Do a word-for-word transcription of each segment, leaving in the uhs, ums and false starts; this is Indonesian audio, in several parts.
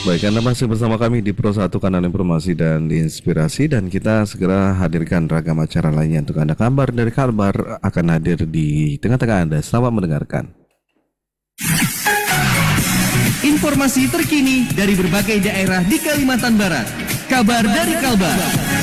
Baik, Anda masih bersama kami di Pro satu Kanal Informasi dan Inspirasi, dan kita segera hadirkan ragam acara lainnya untuk Anda. Kabar dari Kalbar akan hadir di tengah-tengah Anda. Selamat mendengarkan. Informasi terkini dari berbagai daerah di Kalimantan Barat. Kabar dari Kalbar.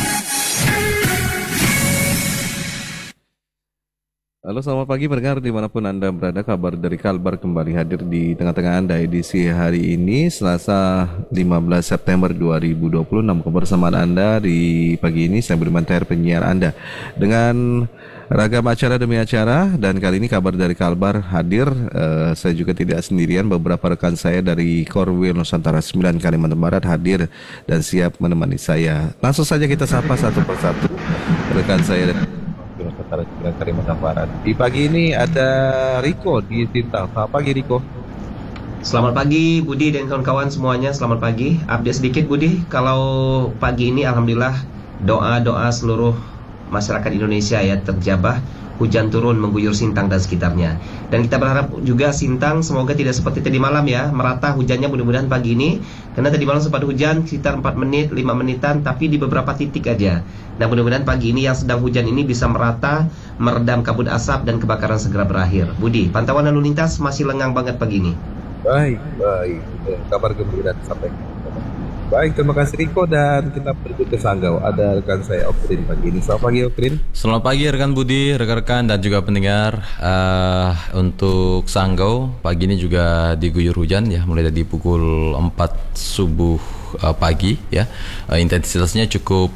Halo, selamat pagi pendengar dimanapun Anda berada. Kabar dari Kalbar kembali hadir di tengah-tengah Anda edisi hari ini Selasa lima belas September dua ribu dua puluh enam. Kebersamaan Anda di pagi ini saya Budiman Tahir, penyiar Anda, dengan ragam acara demi acara. Dan kali ini kabar dari Kalbar hadir. uh, Saya juga tidak sendirian, beberapa rekan saya dari Korwil Nusantara sembilan Kalimantan Barat hadir dan siap menemani saya. Langsung saja kita sapa satu persatu rekan saya dari Nusantara sembilan Kalimantan Barat. Di pagi ini ada Riko di Sintang. Selamat pagi Riko. Selamat pagi Budi dan kawan-kawan semuanya, selamat pagi. Update sedikit Budi, kalau pagi ini alhamdulillah doa-doa seluruh masyarakat Indonesia ya terjabah. Hujan turun mengguyur Sintang dan sekitarnya. Dan kita berharap juga Sintang semoga tidak seperti tadi malam ya, merata hujannya mudah-mudahan pagi ini. Karena tadi malam sempat hujan sekitar empat menit, lima menitan, tapi di beberapa titik aja. Nah mudah-mudahan pagi ini yang sedang hujan ini bisa merata, meredam kabut asap dan kebakaran segera berakhir. Budi, pantauan lalu lintas masih lengang banget pagi ini. Baik, baik. Kabar gembira disampaikan. Baik, terima kasih Riko, dan kita pergi ke Sanggau. Ada rekan saya Okrin pagi ini. Selamat pagi Okrin. Selamat pagi rekan Budi, rekan-rekan dan juga pendengar. uh, Untuk Sanggau pagi ini juga diguyur hujan ya, mulai dari pukul empat subuh uh, pagi ya. uh, Intensitasnya cukup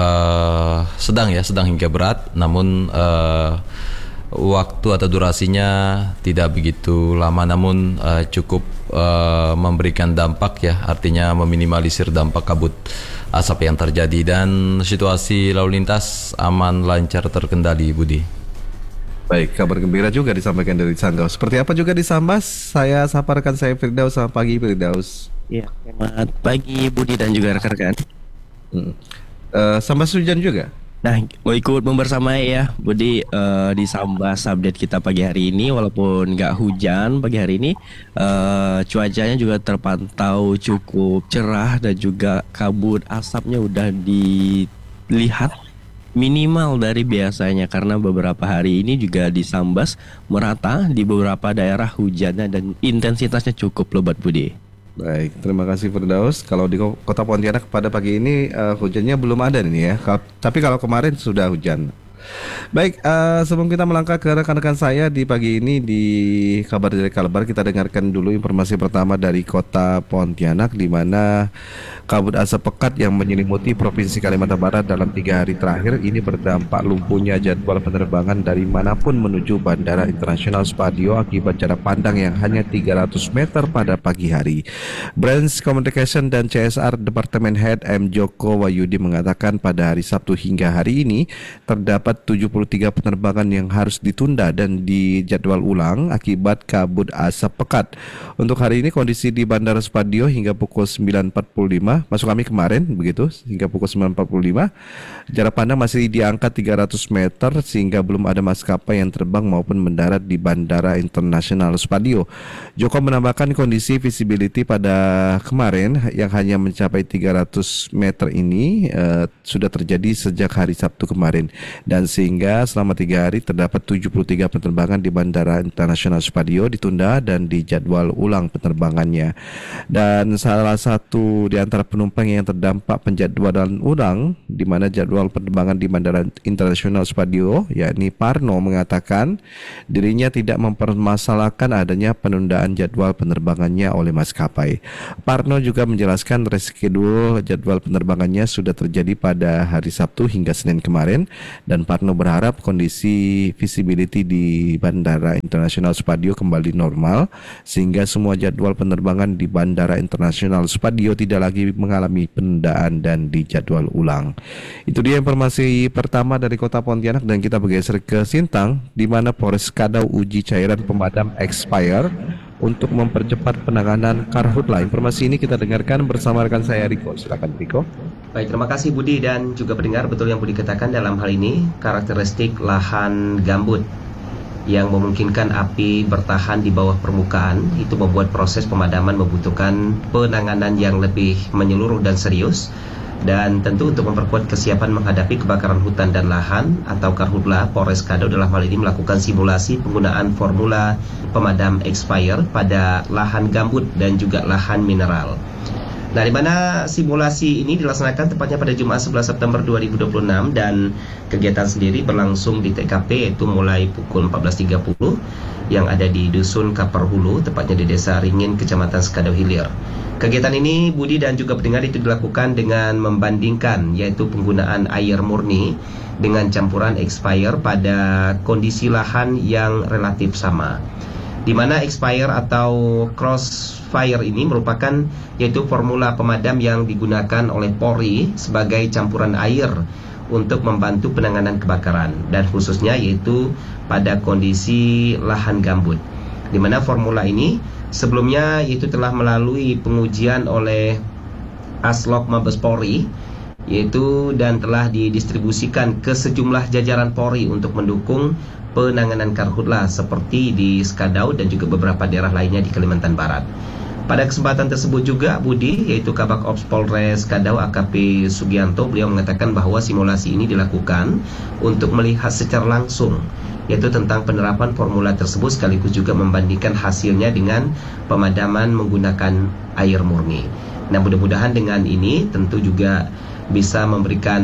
uh, sedang ya, sedang hingga berat. Namun uh, waktu atau durasinya tidak begitu lama, namun uh, cukup uh, memberikan dampak ya, artinya meminimalisir dampak kabut asap yang terjadi, dan situasi lalu lintas aman, lancar, terkendali Budi. Baik, kabar gembira juga disampaikan dari Sanggau. Seperti apa juga di Sambas? Saya sapa rekan saya Firdaus. Selamat pagi Firdaus. Ya, selamat pagi Budi dan juga rekan-rekan. hmm. uh, Sambas hujan juga? Nah, mau ikut membersamai ya Budi uh, di Sambas update kita pagi hari ini. Walaupun nggak hujan pagi hari ini, uh, cuacanya juga terpantau cukup cerah dan juga kabut asapnya udah dilihat minimal dari biasanya, karena beberapa hari ini juga di Sambas merata di beberapa daerah hujannya dan intensitasnya cukup lebat Budi. Baik, terima kasih Firdaus. Kalau di Kota Pontianak pada pagi ini uh, hujannya belum ada nih ya. Kal- tapi kalau kemarin sudah hujan. Baik, uh, sebelum kita melangkah ke rekan-rekan saya di pagi ini di kabar dari Kalbar, kita dengarkan dulu informasi pertama dari Kota Pontianak, di mana kabut asap pekat yang menyelimuti Provinsi Kalimantan Barat dalam tiga hari terakhir ini berdampak lumpuhnya jadwal penerbangan dari manapun menuju Bandara Internasional Spadio akibat jarak pandang yang hanya tiga ratus meter pada pagi hari. Branch Communication dan C S R Departemen Head M. Joko Wahyudi mengatakan pada hari Sabtu hingga hari ini terdapat tujuh puluh tiga penerbangan yang harus ditunda dan dijadwal ulang akibat kabut asap pekat. Untuk hari ini kondisi di Bandara Spadio hingga pukul sembilan empat puluh lima, masuk kami kemarin begitu, hingga pukul sembilan empat puluh lima, jarak pandang masih di angka tiga ratus meter sehingga belum ada maskapai yang terbang maupun mendarat di Bandara Internasional Spadio. Joko menambahkan kondisi visibility pada kemarin yang hanya mencapai tiga ratus meter ini uh, sudah terjadi sejak hari Sabtu kemarin, dan sehingga selama tiga hari terdapat tujuh puluh tiga penerbangan di Bandara Internasional Spadio ditunda dan dijadwal ulang penerbangannya. Dan salah satu di antara penumpang yang terdampak penjadwalan ulang di mana jadwal penerbangan di Bandara Internasional Spadio, yakni Parno, mengatakan dirinya tidak mempermasalahkan adanya penundaan jadwal penerbangannya oleh maskapai. Parno juga menjelaskan reschedule jadwal penerbangannya sudah terjadi pada hari Sabtu hingga Senin kemarin, dan Parno berharap kondisi visibility di Bandara Internasional Spadio kembali normal sehingga semua jadwal penerbangan di Bandara Internasional Spadio tidak lagi mengalami penundaan dan dijadwal ulang. Itu dia informasi pertama dari Kota Pontianak, dan kita bergeser ke Sintang di mana Polres Kadau uji cairan pemadam expire untuk mempercepat penanganan karhutla. Informasi ini kita dengarkan bersama rekan saya Riko. Silakan Riko. Baik, terima kasih Budi dan juga pendengar. Betul yang Budi katakan dalam hal ini, karakteristik lahan gambut yang memungkinkan api bertahan di bawah permukaan. Itu membuat proses pemadaman membutuhkan penanganan yang lebih menyeluruh dan serius. Dan tentu untuk memperkuat kesiapan menghadapi kebakaran hutan dan lahan atau Karhutla, Polres Skadau dalam hal ini melakukan simulasi penggunaan formula pemadam expired pada lahan gambut dan juga lahan mineral. Nah, di mana simulasi ini dilaksanakan tepatnya pada Jumat sebelas September dua ribu dua puluh enam dan kegiatan sendiri berlangsung di T K P yaitu mulai pukul empat belas tiga puluh yang ada di Dusun Kaparhulu, tepatnya di Desa Ringin, Kecamatan Skadau Hilir. Kegiatan ini, Budi dan juga pendengar, itu dilakukan dengan membandingkan yaitu penggunaan air murni dengan campuran expire pada kondisi lahan yang relatif sama. Di mana expire atau crossfire ini merupakan yaitu formula pemadam yang digunakan oleh Polri sebagai campuran air untuk membantu penanganan kebakaran dan khususnya yaitu pada kondisi lahan gambut. Di mana formula ini sebelumnya itu telah melalui pengujian oleh Aslok Mabes Polri yaitu dan telah didistribusikan ke sejumlah jajaran Polri untuk mendukung penanganan karhutla seperti di Skadau dan juga beberapa daerah lainnya di Kalimantan Barat. Pada kesempatan tersebut juga, Budi, yaitu Kabak Ops Polres Skadau A K P Sugianto, beliau mengatakan bahwa simulasi ini dilakukan untuk melihat secara langsung yaitu tentang penerapan formula tersebut sekaligus juga membandingkan hasilnya dengan pemadaman menggunakan air murni. Nah, mudah-mudahan dengan ini tentu juga bisa memberikan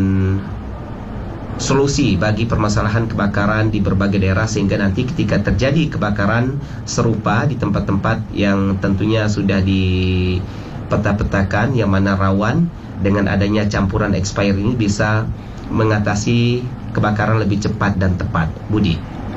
solusi bagi permasalahan kebakaran di berbagai daerah sehingga nanti ketika terjadi kebakaran serupa di tempat-tempat yang tentunya sudah dipeta-petakan yang mana rawan, dengan adanya campuran expire ini bisa mengatasi kebakaran lebih cepat dan tepat. Budi.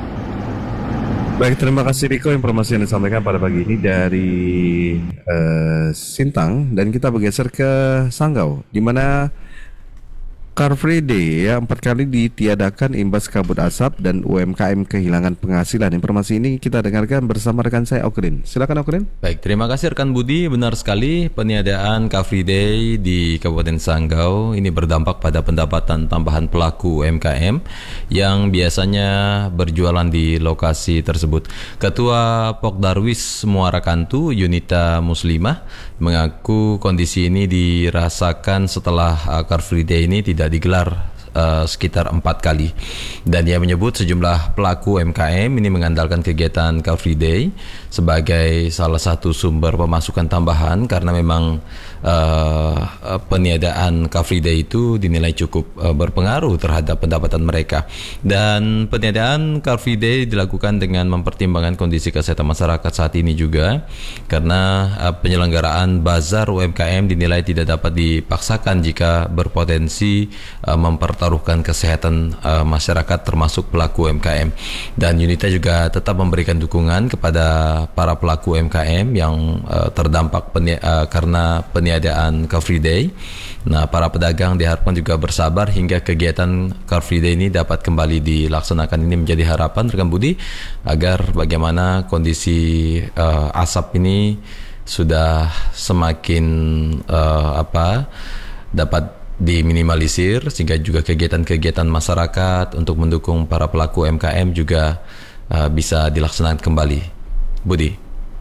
Baik, terima kasih Riko informasi yang disampaikan pada pagi ini dari uh, Sintang, dan kita bergeser ke Sanggau di mana Car Free Day ya empat kali ditiadakan imbas kabut asap dan U M K M kehilangan penghasilan. Informasi ini kita dengarkan bersama rekan saya Okrin. Silakan Okrin. Baik, terima kasih rekan Budi. Benar sekali, peniadaan Car Free Day di Kabupaten Sanggau ini berdampak pada pendapatan tambahan pelaku U M K M yang biasanya berjualan di lokasi tersebut. Ketua Pokdarwis Muara Kantu, Yunita Muslimah, mengaku kondisi ini dirasakan setelah uh, Car Free Day ini tidak digelar uh, sekitar empat kali, dan dia menyebut sejumlah pelaku U M K M ini mengandalkan kegiatan Car Free Day sebagai salah satu sumber pemasukan tambahan karena memang uh, peniadaan Car Free Day itu dinilai cukup uh, berpengaruh terhadap pendapatan mereka. Dan peniadaan Car Free Day dilakukan dengan mempertimbangkan kondisi kesehatan masyarakat saat ini juga, karena uh, penyelenggaraan bazar U M K M dinilai tidak dapat dipaksakan jika berpotensi uh, mempertaruhkan kesehatan uh, masyarakat termasuk pelaku U M K M. Dan Yunita juga tetap memberikan dukungan kepada para pelaku U M K M yang uh, terdampak peni- uh, karena peniadaan Car Free Day. Nah, para pedagang diharapkan juga bersabar hingga kegiatan Car Free Day ini dapat kembali dilaksanakan. Ini menjadi harapan rekan Budi agar bagaimana kondisi uh, asap ini sudah semakin uh, apa dapat diminimalisir sehingga juga kegiatan-kegiatan masyarakat untuk mendukung para pelaku U M K M juga uh, bisa dilaksanakan kembali. Budi.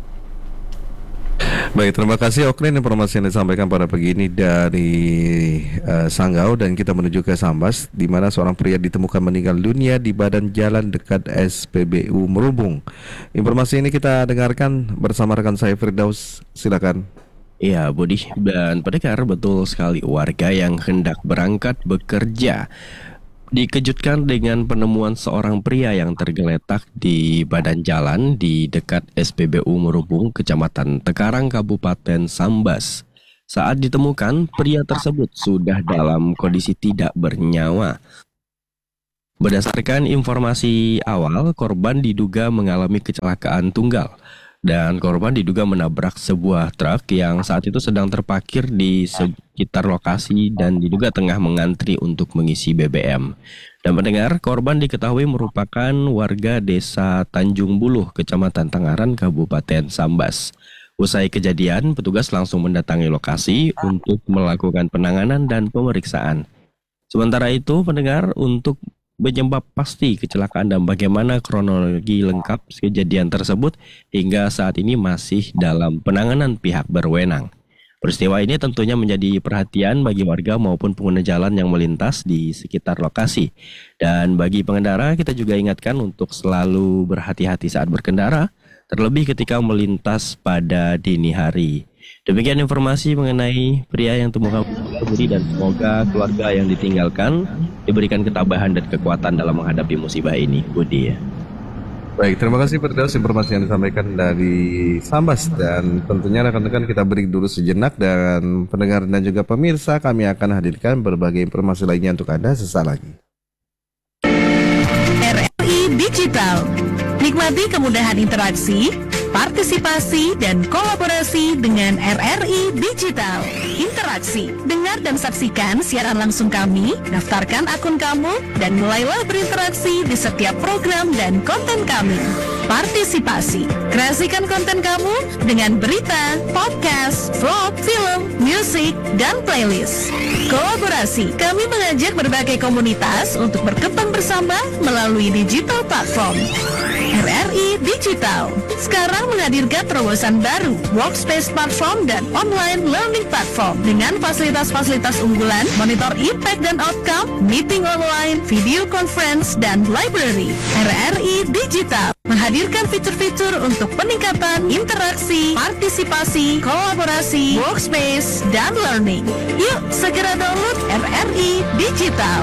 Baik, terima kasih Okrin informasi yang disampaikan pada pagi ini dari uh, Sanggau, dan kita menuju ke Sambas di mana seorang pria ditemukan meninggal dunia di badan jalan dekat S P B U Merubung. Informasi ini kita dengarkan bersama rekan saya Firdaus. Silakan. Iya, Budi dan pendengar, betul sekali, warga yang hendak berangkat bekerja dikejutkan dengan penemuan seorang pria yang tergeletak di badan jalan di dekat S P B U Merubung, Kecamatan Tekarang, Kabupaten Sambas. Saat ditemukan, pria tersebut sudah dalam kondisi tidak bernyawa. Berdasarkan informasi awal, korban diduga mengalami kecelakaan tunggal. Dan korban diduga menabrak sebuah truk yang saat itu sedang terparkir di sekitar lokasi dan diduga tengah mengantri untuk mengisi B B M. Dan mendengar, korban diketahui merupakan warga desa Tanjung Buluh, Kecamatan Tangaran, Kabupaten Sambas. Usai kejadian, petugas langsung mendatangi lokasi untuk melakukan penanganan dan pemeriksaan. Sementara itu, pendengar, untuk penyebab pasti kecelakaan dan bagaimana kronologi lengkap kejadian tersebut hingga saat ini masih dalam penanganan pihak berwenang. Peristiwa ini tentunya menjadi perhatian bagi warga maupun pengguna jalan yang melintas di sekitar lokasi. Dan bagi pengendara, kita juga ingatkan untuk selalu berhati-hati saat berkendara, terlebih ketika melintas pada dini hari. Demikian informasi mengenai pria yang temukan Budi, dan semoga keluarga yang ditinggalkan diberikan ketabahan dan kekuatan dalam menghadapi musibah ini, Budi ya. Baik, terima kasih Firdaus informasi yang disampaikan dari Sambas, dan tentunya rekan-rekan kita break dulu sejenak, dan pendengar dan juga pemirsa kami akan hadirkan berbagai informasi lainnya untuk Anda sesaat lagi. R R I Digital. Nikmati kemudahan interaksi, partisipasi, dan kolaborasi dengan R R I Digital. Interaksi, dengar dan saksikan siaran langsung kami, daftarkan akun kamu, dan mulailah berinteraksi di setiap program dan konten kami. Partisipasi, kreasikan konten kamu dengan berita, podcast, vlog, film, musik, dan playlist. Kolaborasi, kami mengajak berbagai komunitas untuk berkembang bersama melalui digital platform. R R I Digital sekarang menghadirkan terobosan baru, workspace platform dan online learning platform dengan fasilitas-fasilitas unggulan, monitor impact dan outcome, meeting online, video conference, dan library. R R I Digital menghadirkan fitur-fitur untuk peningkatan interaksi, partisipasi, kolaborasi, workspace, dan learning. Yuk segera download R R I Digital.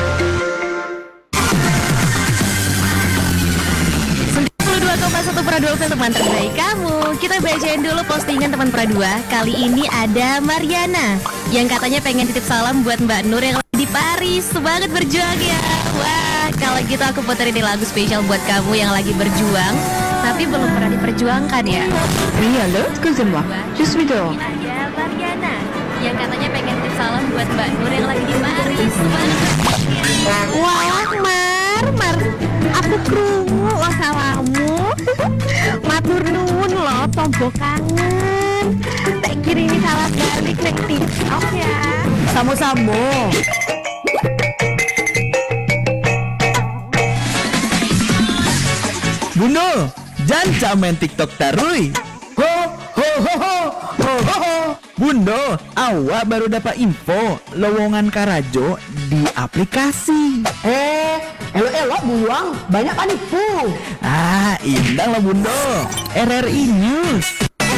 Satu Pradua untuk teman terbaik kamu. Kita bacain dulu postingan teman Pradua. Kali ini ada Mariana yang katanya pengen titip salam buat Mbak Nur yang lagi di Paris. Semangat berjuang ya. Wah, kalau gitu aku puterin di lagu spesial buat kamu yang lagi berjuang tapi belum pernah diperjuangkan ya. Iya lo, excusez-moi, je suis dehors. Ada Mariana yang katanya pengen titip salam buat Mbak Nur yang lagi di Paris. Semangat berjuang ya. Wah, Mar, Mar, aku krungu wasalamu. Matur nuwun loh, tombok kangen. Tak kirimi salad garlic nek TikTok ya. Samo-samo. Bundo, jangan main TikTok tarui. Ho ho ho ho ho ho ho. Bundo, awak baru dapat info lowongan Karajo di aplikasi. Eh, elok-elok buang, banyak panipu. Ah, indah lah Bundo. R R I News.